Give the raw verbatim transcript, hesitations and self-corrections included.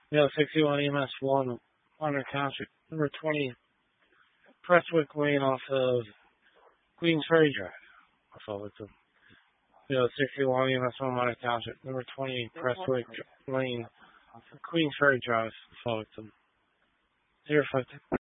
You know, sixty-one E M S one, Honor Township. Number twenty, Prestwick Lane off of Queens Ferry Drive. I saw victim. You know, sixty-one E M S one, Honor Township. Number twenty, Prestwick Lane, Queens Ferry Drive. I saw victim. Zero five two.